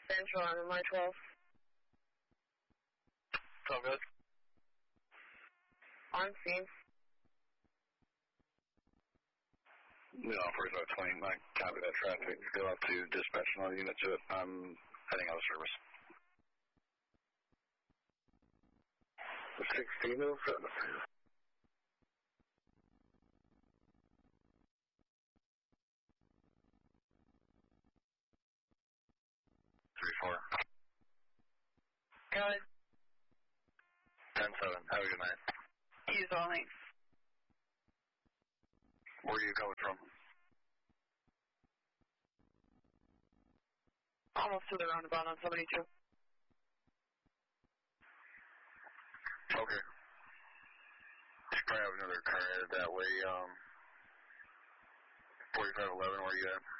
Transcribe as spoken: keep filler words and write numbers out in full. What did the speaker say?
Central on my twelve. All good. On scene. No, forty-five twenty-nine, copy that traffic. Go up to dispatch and all units to it. I'm heading out of service. sixteen oh seven. three four. Good. ten seven. Have a good night. Use all night. Where are you coming from? Almost to the roundabout on seventy-two. Okay. You probably have another car headed that way. Um, forty-five eleven, where are you at?